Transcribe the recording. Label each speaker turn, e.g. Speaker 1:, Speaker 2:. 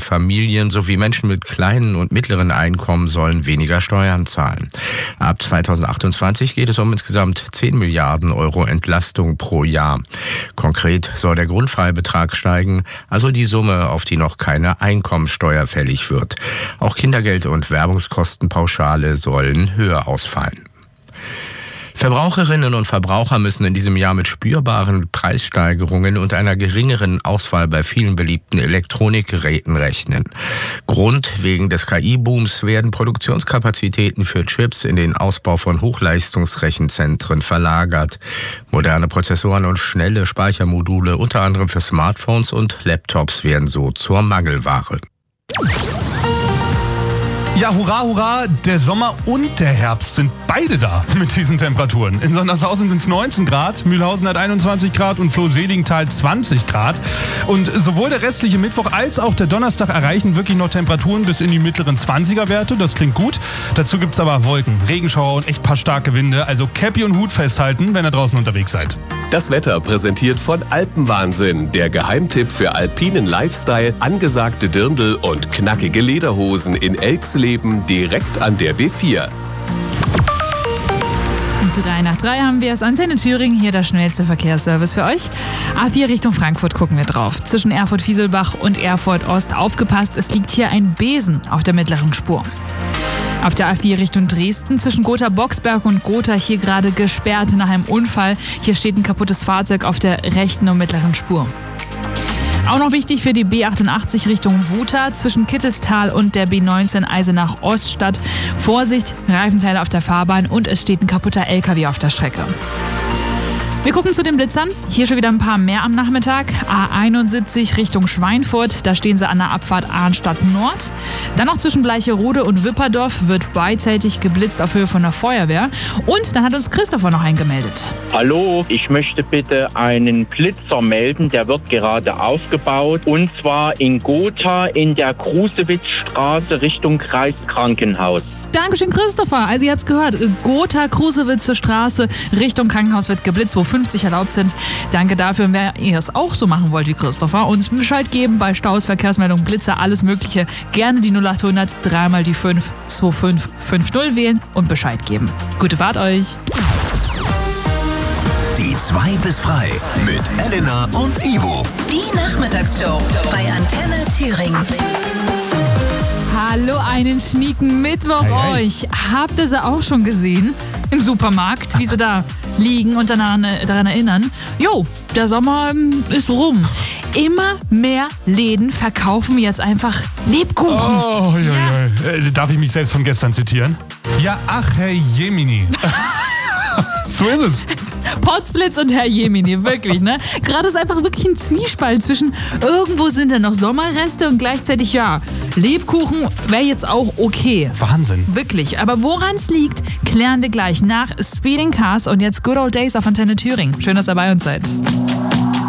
Speaker 1: Familien sowie Menschen mit kleinen und mittleren Einkommen sollen weniger Steuern zahlen. Ab 2028 geht es um insgesamt 10 Milliarden Euro Entlastung pro Jahr. Konkret soll der Grundfreibetrag steigen, also die Summe, auf die noch keine Einkommensteuer fällig wird. Auch Kindergeld und Werbungskostenpauschale sollen höher ausfallen. Verbraucherinnen und Verbraucher müssen in diesem Jahr mit spürbaren Preissteigerungen und einer geringeren Auswahl bei vielen beliebten Elektronikgeräten rechnen. Grund: wegen des KI-Booms werden Produktionskapazitäten für Chips in den Ausbau von Hochleistungsrechenzentren verlagert. Moderne Prozessoren und schnelle Speichermodule, unter anderem für Smartphones und Laptops, werden so zur Mangelware.
Speaker 2: Ja, hurra, hurra, der Sommer und der Herbst sind beide da mit diesen Temperaturen. In Sondershausen sind es 19 Grad, Mühlhausen hat 21 Grad und Floh-Seligenthal 20 Grad. Und sowohl der restliche Mittwoch als auch der Donnerstag erreichen wirklich noch Temperaturen bis in die mittleren 20er-Werte. Das klingt gut. Dazu gibt's aber Wolken, Regenschauer und echt paar starke Winde. Also Käppi und Hut festhalten, wenn ihr draußen unterwegs seid.
Speaker 3: Das Wetter präsentiert von Alpenwahnsinn, der Geheimtipp für alpinen Lifestyle, angesagte Dirndl und knackige Lederhosen in Elxleben direkt an der B4.
Speaker 4: 3 nach 3 haben wir es. Antenne Thüringen, hier der schnellste Verkehrsservice für euch. A4 Richtung Frankfurt gucken wir drauf. Zwischen Erfurt-Fieselbach und Erfurt-Ost aufgepasst, es liegt hier ein Besen auf der mittleren Spur. Auf der A4 Richtung Dresden zwischen Gotha-Boxberg und Gotha hier gerade gesperrt nach einem Unfall. Hier steht ein kaputtes Fahrzeug auf der rechten und mittleren Spur. Auch noch wichtig für die B88 Richtung Wuta zwischen Kittelstal und der B19 Eisenach-Oststadt. Vorsicht, Reifenteile auf der Fahrbahn und es steht ein kaputter LKW auf der Strecke. Wir gucken zu den Blitzern. Hier schon wieder ein paar mehr am Nachmittag. A71 Richtung Schweinfurt. Da stehen sie an der Abfahrt Arnstadt Nord. Dann noch zwischen Bleicherode und Wipperdorf wird beidseitig geblitzt auf Höhe von der Feuerwehr. Und dann hat uns Christopher noch eingemeldet.
Speaker 5: Hallo, ich möchte bitte einen Blitzer melden. Der wird gerade aufgebaut. Und zwar in Gotha in der Krusewitzstraße Richtung Kreiskrankenhaus.
Speaker 4: Dankeschön, Christopher. Also ihr habt es gehört, Gotha-Krusewitzer Straße Richtung Krankenhaus wird geblitzt, wo 50 erlaubt sind. Danke dafür. Und wenn ihr es auch so machen wollt wie Christopher, uns Bescheid geben bei Staus, Verkehrsmeldungen, Blitzer, alles Mögliche. Gerne die 0800 3 mal die 5 2550 wählen und Bescheid geben. Gute Fahrt euch.
Speaker 6: Die 2 bis frei mit Elena und Ivo.
Speaker 7: Die Nachmittagsshow bei Antenne Thüringen.
Speaker 4: Hallo, einen schnieken Mittwoch euch. Habt ihr sie auch schon gesehen? Im Supermarkt, wie sie da liegen und daran erinnern. Jo, der Sommer ist rum. Immer mehr Läden verkaufen jetzt einfach Lebkuchen.
Speaker 2: Oh, ja. Darf ich mich selbst von gestern zitieren? Ja, ach, Herr Jemini. So ist es.
Speaker 4: Potzblitz und Herr Jemini, wirklich, ne? Gerade ist einfach wirklich ein Zwiespalt zwischen irgendwo sind da noch Sommerreste und gleichzeitig, ja, Lebkuchen wäre jetzt auch okay.
Speaker 2: Wahnsinn.
Speaker 4: Wirklich. Aber woran es liegt, klären wir gleich nach Speeding Cars und jetzt Good Old Days auf Antenne Thüringen. Schön, dass ihr bei uns seid.